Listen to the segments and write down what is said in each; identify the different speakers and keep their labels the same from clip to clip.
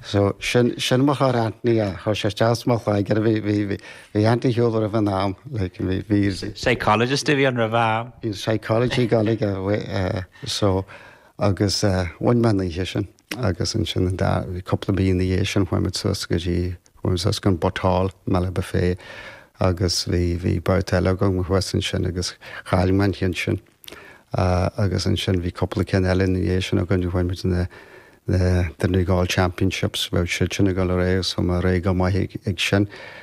Speaker 1: So sin mar Anthony har sé jazz mar gur bhí anti heúlar a bh nám le bhí
Speaker 2: Psychologist bhí an ra bham.
Speaker 1: Bhí psychology galig so agus bhain man hé sin agus an sin bhí coppla bíon dhé sin chuimid sus go dtí sus gon botáil me le ba fé agus bhí barteile go chuan sin agus chailman chin sin agus an sin bhí coppla cin eile dhé sin a gon chuimid den Gáil Championships bh si sinna go réos so mar ré go maithe ag sin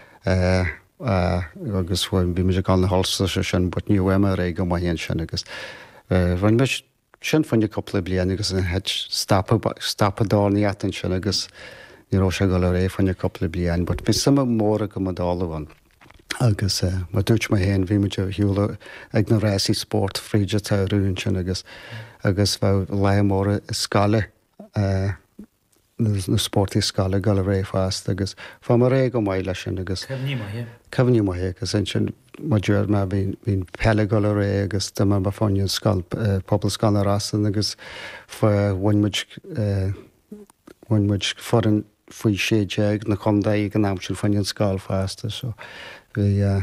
Speaker 1: agus bhfuin bí me gan na hallsta sin, bud níú éime ré go maihíonn sin agus bhain me sin fanne coppla bliana agus an het stappadáí atan sin agus níró se go ré fanne coppla blian, bud bí sama móra go dálahain. Agus mar dúirt mai héon bhí muidir hiúla ag na réí sport fríide taúin sin agus bheith leimóra scala na sportí scala go ré fást agus fá mar ré go maiile sin agus Cehní maihé agus sin maidir me bhín pelle go ré agus de mar fáin scal pobl scal rasan agus bhainmuid foran faoi séideag na chundaí an am sin fain scáil fásta so hí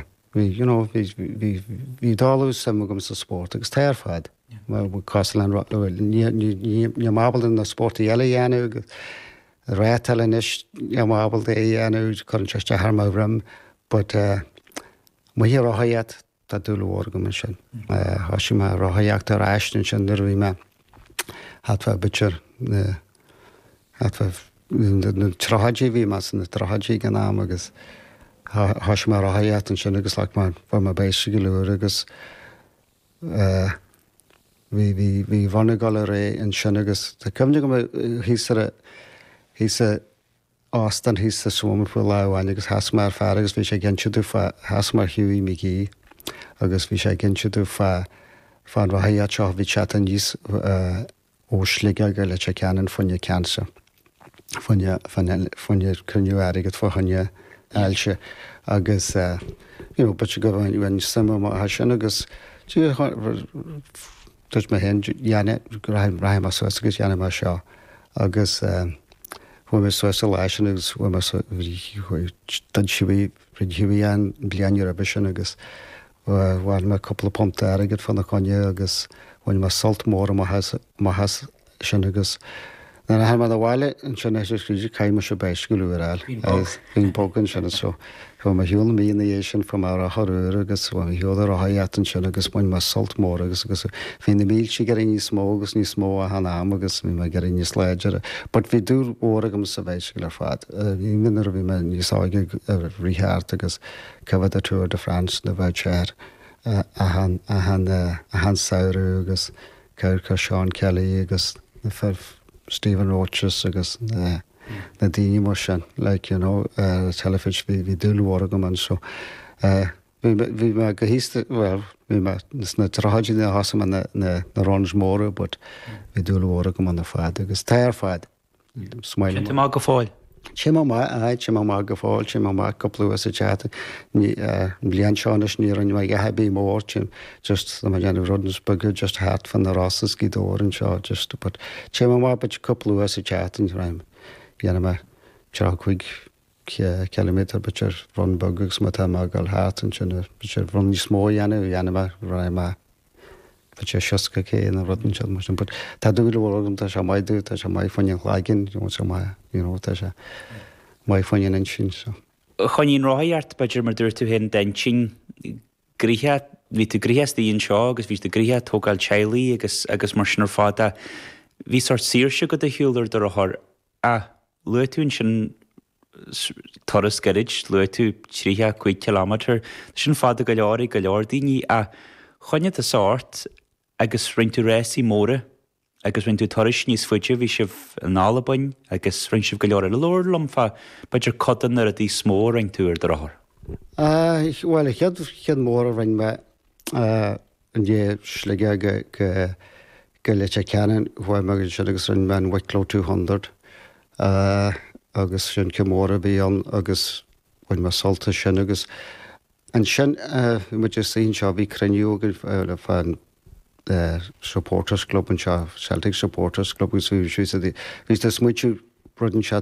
Speaker 1: dáú sem gom sa sport agus téir fad. Coslan ní mábal in na sportí eile dhéanú agus rétalinis mábal é dhéanú chun teiste harmá rim, but mu hí rathaíad tá dúlahór go sin. Tá si mar rathaíocht ar eistin sin ar bhí me hatfa bitir na trahadí bhí me san na trahadí gan ám agus tá si mar rathaíocht an sin agus le mar bfu mar béisi go luúr agus hí bhana go ré an sin agus Tá cumne go hí ástan hí sa súma fu leháin agus has mar fear agus bhí sé ginseú has mar hiúí mi gí agus bhí sé ginseú fan bhaíad seo bhí chat an níos óslige go le sé ceanan funne cansa funne cuniú airigad fáhanne eilse agus ba go bhain sama sin agus tuirt me hen dhéine raim as agus dhéana mar seo agus bhui suasa leisin agus dan sií an blianú a sin agus bhil me coppla pomta airigad fan na chuine agus bhain mar saltmór má has sin agus na ha a bhile an sin éidir caiime se beisciúil hín bogan sinna so fu mar hiúla mína é sin fan mar a choúir agus bh hiúla a haatan sin agus buin mar saltmór agus hí na míl si gar ní smó agus ní smó a hana am agus mí me gar ní sléidir, bud hí dúr óragam sa bhéisiil ar fad. Í minar bhí me níosáige ritheart agus cehad a Tour de France na bheith séir a han saoú agus ceir chu Seán Kelly agus na Stephen Roaches agus na daoine mar sin telefis bhí dúlhhar go man so bhí me go híiste bhí me na trahadí na hasam na Rans móra, bud bhí dúlhhar go man na fád agus téir fád smaile
Speaker 2: má go fáil.
Speaker 1: sé má go fáil sé má coplú a teata blian seánas ní an me hebí mór just na déanana Rodensburg just hat fan na rasas cí dórin seo just but sé má beit coplú a teatan raim bíanana me te chuig kilometr bitir run bugus mat má gal hat an sinna bitir run ní smó dhéanana raim sé siosca cé na rudan se mar but tá dúilhgam tá se maidú tá se mai fanin lágin se tá se mai fanin an sin so.
Speaker 2: Choín ráart beidir mar dúir tú hen den sin gríthe ví tú gríthe íon seo agus ví tú gríthe tógáil tealaí agus mar sinar fáda hí sort síirse go a hiúlar do ath a lu tún sin toras garid lu tú 3 kilometr sin fáda go leir daoine a chonne a sort agus rin tú réí móra agus rin tú toris níos fuide bhí sih an nálabain agus rin sih go leir le lorlam fa beidir codan ar a dtí smó ring túir do ath.
Speaker 1: Well chead mór a ring me an dé slige go le ceanan bhfuil me se agus rin me Wicklow 200 agus sin cemóra bí an agus bhain me salta sin agus an sin mu sin seo bhí creniú le fan supporters club an seo Celtic supporters club gus hí smuitiú brudin se